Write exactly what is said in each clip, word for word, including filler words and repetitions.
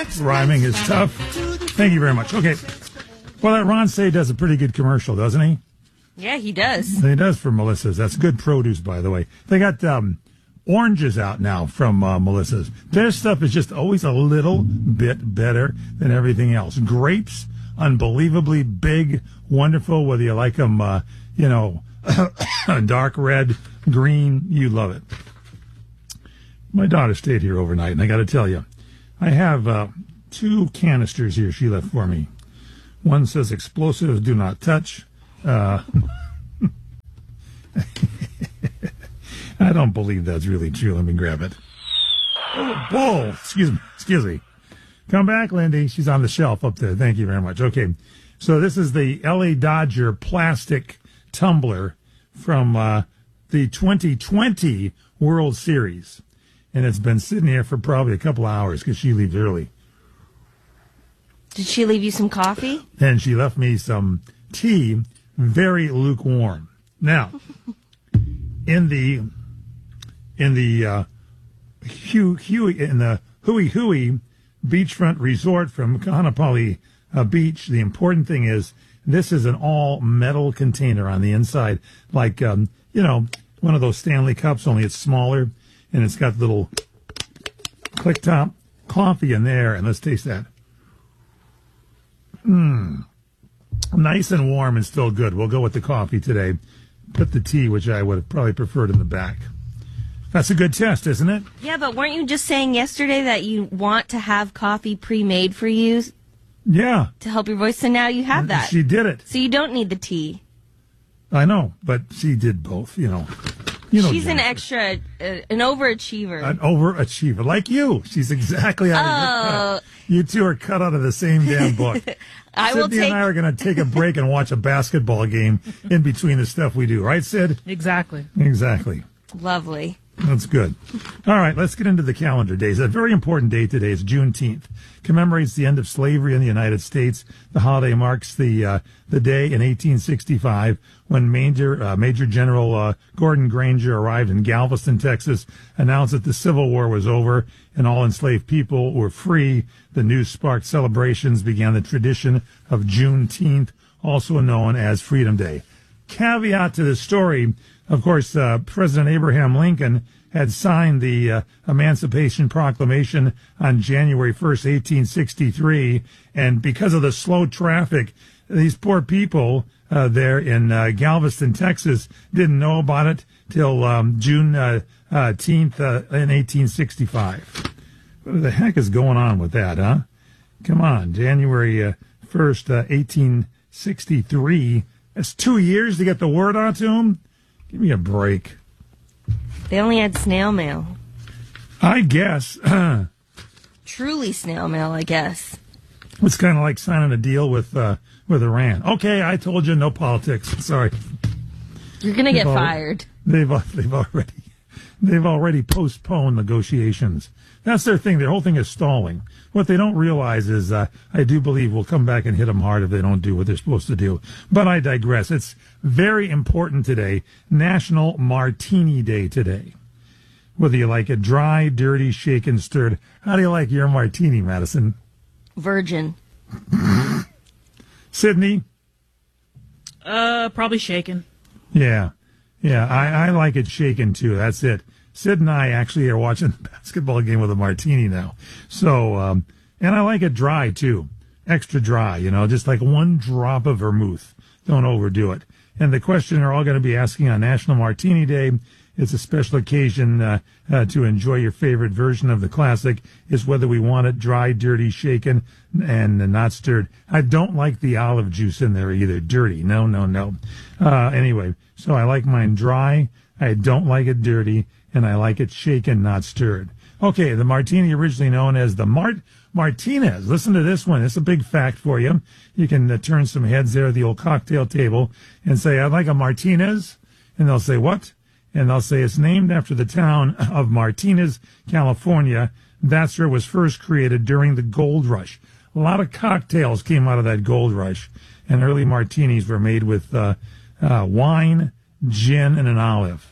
Rhyming is tough. Thank you very much. Okay. Well, that Ron Say does a pretty good commercial, doesn't he? Yeah, he does. He does for Melissa's. That's good produce, by the way. They got um, oranges out now from uh, Melissa's. Their stuff is just always a little bit better than everything else. Grapes, unbelievably big, wonderful, whether you like them, uh, you know, dark red, green, you love it. My daughter stayed here overnight, and I got to tell you, I have uh, two canisters here she left for me. One says explosives do not touch. Uh, I don't believe that's really true. Let me grab it. Oh, whoa, excuse me, excuse me. Come back, Lindy. She's on the shelf up there. Thank you very much. Okay, so this is the L A Dodger plastic tumbler from uh, the twenty twenty World Series. And it's been sitting here for probably a couple hours because she leaves early. Did she leave you some coffee? And she left me some tea, very lukewarm. Now, in the in the uh, Hu, Hu, in the Hui Hui beachfront resort from Kahanapali uh, Beach, the important thing is this is an all metal container on the inside, like um, you know, one of those Stanley Cups, only it's smaller, and it's got little click top coffee in there. And let's taste that. Mmm. Nice and warm and still good. We'll go with the coffee today. Put the tea, which I would have probably preferred, in the back. That's a good test, isn't it? Yeah, but weren't you just saying yesterday that you want to have coffee pre-made for you? Yeah. To help your voice, so now you have that. She did it. So you don't need the tea. I know, but she did both, you know. You know, she's Jennifer. an extra, uh, an overachiever. An overachiever, like you. She's exactly out of your cut. You two are cut out of the same damn book. I Sydney will take... and I are going to take a break and watch a basketball game in between the stuff we do. Right, Sid? Exactly. Exactly. Lovely. That's good. All right, let's get into the calendar days. A very important day today is Juneteenth. Commemorates the end of slavery in the United States. The holiday marks the uh, the day in eighteen sixty-five when Major uh, Major General uh, Gordon Granger arrived in Galveston, Texas, announced that the Civil War was over and all enslaved people were free. The news sparked celebrations, began the tradition of Juneteenth, also known as Freedom Day. Caveat to this story, of course, uh, President Abraham Lincoln had signed the uh, Emancipation Proclamation on January first, eighteen sixty-three, and because of the slow traffic, these poor people uh, there in uh, Galveston, Texas, didn't know about it till um, June uh, uh, tenth uh, in eighteen sixty-five. What the heck is going on with that, huh? Come on, January uh, first, uh, eighteen sixty-three. That's two years to get the word out to them? Give me a break. They only had snail mail. I guess. Truly snail mail, I guess. It's kind of like signing a deal with uh, with Iran. Okay, I told you, no politics. Sorry. You're going to get al- fired. They've they've already they've already postponed negotiations. That's their thing. Their whole thing is stalling. What they don't realize is uh, I do believe we'll come back and hit them hard if they don't do what they're supposed to do. But I digress. It's very important today. National Martini Day today. Whether you like it dry, dirty, shaken, stirred. How do you like your martini, Madison? Virgin. Sydney? Uh, probably shaken. Yeah. Yeah, I, I like it shaken, too. That's it. Sid and I actually are watching the basketball game with a martini now. So, um, and I like it dry, too. Extra dry, you know, just like one drop of vermouth. Don't overdo it. And the question they're all going to be asking on National Martini Day, it's a special occasion uh, uh, to enjoy your favorite version of the classic, is whether we want it dry, dirty, shaken, and not stirred. I don't like the olive juice in there either. Dirty. No, no, no. Uh, anyway, so I like mine dry. I don't like it dirty. And I like it shaken, not stirred. Okay, the martini, originally known as the Mart Martinez. Listen to this one. It's a big fact for you. You can uh, turn some heads there at the old cocktail table and say, I'd like a Martinez. And they'll say, what? And they'll say it's named after the town of Martinez, California. That's where it was first created during the gold rush. A lot of cocktails came out of that gold rush. And early martinis were made with uh, uh, wine, gin, and an olive.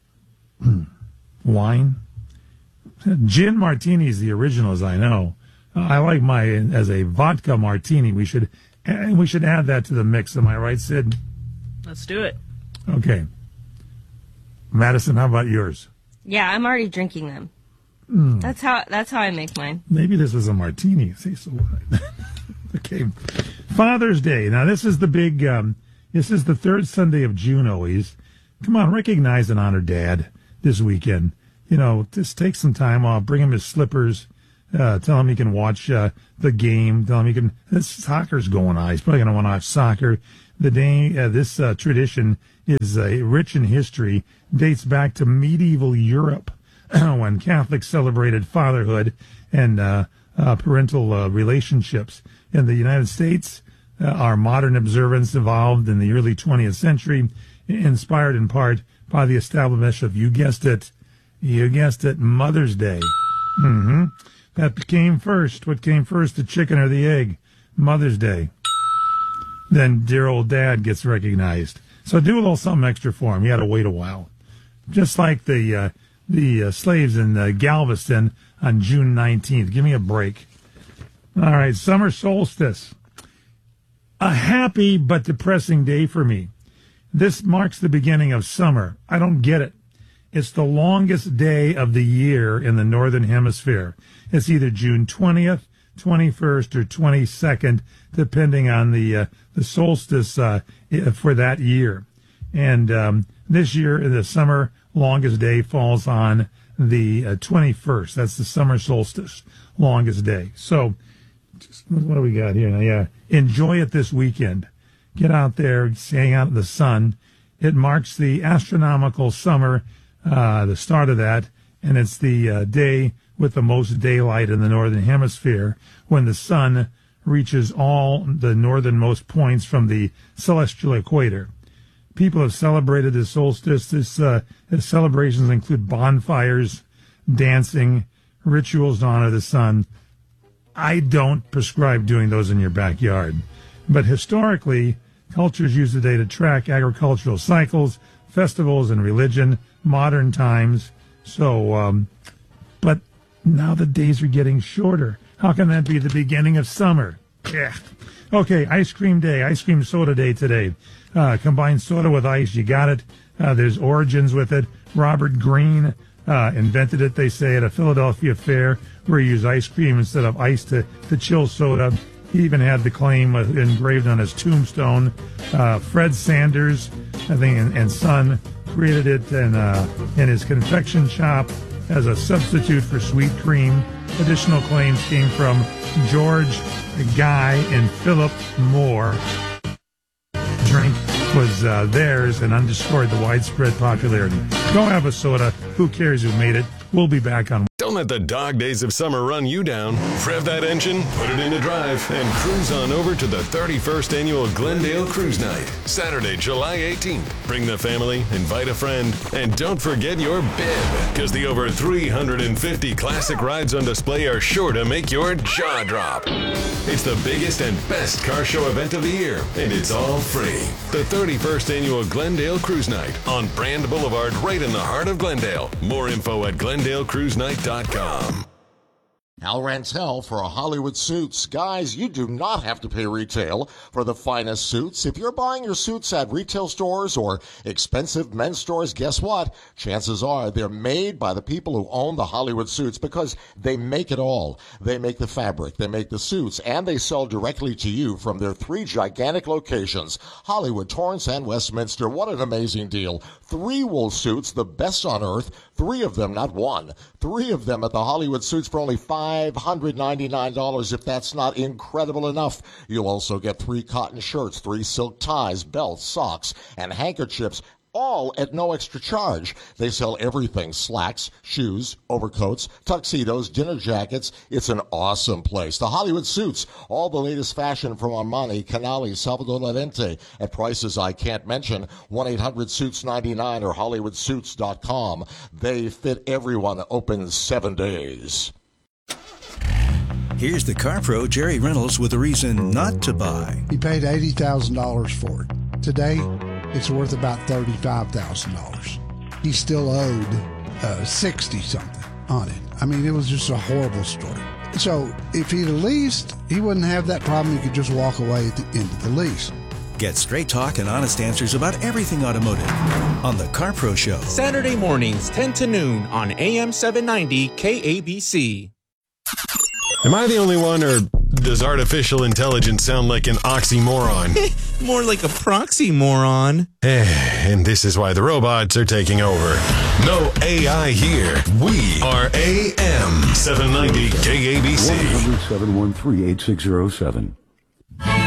Wine? Gin martinis, the original, as I know. I like my as a vodka martini. We should and we should add that to the mix. Am I right, Sid? Let's do it. Okay. Madison, how about yours? Yeah, I'm already drinking them. Mm. That's how that's how I make mine. Maybe this was a martini. See, so what? Okay. Father's Day. Now, this is the big, um, this is the third Sunday of June always. Come on, recognize and honor Dad this weekend. You know, just take some time off, bring him his slippers, uh, tell him he can watch uh, the game, tell him he can, this soccer's going on. He's probably going to want to watch soccer. The day, uh, this uh, tradition is uh, rich in history, dates back to medieval Europe when Catholics celebrated fatherhood and uh, uh, parental uh, relationships. In the United States, uh, our modern observance evolved in the early twentieth century, inspired in part by the establishment of, you guessed it, you guessed it, Mother's Day. Mm-hmm. That came first. What came first, the chicken or the egg? Mother's Day. Then dear old Dad gets recognized. So do a little something extra for him. You had to wait a while. Just like the uh, the uh, slaves in uh, Galveston on June nineteenth. Give me a break. All right, summer solstice. A happy but depressing day for me. This marks the beginning of summer. I don't get it. It's the longest day of the year in the Northern Hemisphere. It's either June twentieth, twenty-first, or twenty-second, depending on the uh, the solstice uh, for that year. And um, this year, the summer longest day falls on the uh, twenty-first. That's the summer solstice, longest day. So, just, what do we got here now? Yeah, enjoy it this weekend. Get out there, hang out in the sun. It marks the astronomical summer, uh, the start of that, and it's the uh, day with the most daylight in the Northern Hemisphere when the sun reaches all the northernmost points from the celestial equator. People have celebrated the solstice. This, uh, its celebrations include bonfires, dancing, rituals to honor the sun. I don't prescribe doing those in your backyard. But historically, cultures use the day to track agricultural cycles, festivals, and religion, modern times. So, um, but now the days are getting shorter. How can that be the beginning of summer? Yeah. Okay, ice cream day, ice cream soda day today. Uh, combine soda with ice, you got it. Uh, there's origins with it. Robert Greene uh, invented it, they say, at a Philadelphia fair where he used ice cream instead of ice to, to chill soda. He even had the claim uh, engraved on his tombstone. Uh, Fred Sanders, I think, and, and son created it in, uh, in his confection shop as a substitute for sweet cream. Additional claims came from George Guy and Philip Moore. Drink was uh, theirs and underscored the widespread popularity. Go have a soda. Who cares who made it? We'll be back on. Don't let the dog days of summer run you down. Rev that engine, put it into drive, and cruise on over to the thirty-first Annual Glendale Cruise Night, Saturday, July eighteenth. Bring the family, invite a friend, and don't forget your bib, because the over three hundred fifty classic rides on display are sure to make your jaw drop. It's the biggest and best car show event of the year, and it's all free. The thirty-first Annual Glendale Cruise Night on Brand Boulevard, right in the heart of Glendale. More info at glendale cruise night dot com. Al Rantel for Hollywood Suits. Guys, you do not have to pay retail for the finest suits. If you're buying your suits at retail stores or expensive men's stores, guess what? Chances are they're made by the people who own the Hollywood Suits because they make it all. They make the fabric, they make the suits, and they sell directly to you from their three gigantic locations, Hollywood, Torrance, and Westminster. What an amazing deal. Three wool suits, the best on earth. Three of them, not one. Three of them at the Hollywood Suits for only five hundred ninety-nine dollars. If that's not incredible enough, you'll also get three cotton shirts, three silk ties, belts, socks, and handkerchiefs, all at no extra charge. They sell everything: slacks, shoes, overcoats, tuxedos, dinner jackets. It's an awesome place. The Hollywood Suits, all the latest fashion from Armani, Canali, Salvador Lorente, at prices I can't mention. one eight hundred suits ninety-nine or hollywood suits dot com. They fit everyone, open seven days. Here's the car pro, Jerry Reynolds, with a reason not to buy. He paid eighty thousand dollars for it. Today, it's worth about thirty-five thousand dollars. He still owed uh, sixty something on it. I mean, it was just a horrible story. So if he leased, he wouldn't have that problem. He could just walk away at the end of the lease. Get straight talk and honest answers about everything automotive on The Car Pro Show. Saturday mornings, ten to noon on A M seven ninety K A B C. Am I the only one, or does artificial intelligence sound like an oxymoron? More like a proxy moron. And this is why the robots are taking over. No A I here. We are A M seven ninety K A B C. one seven one three eight six zero seven.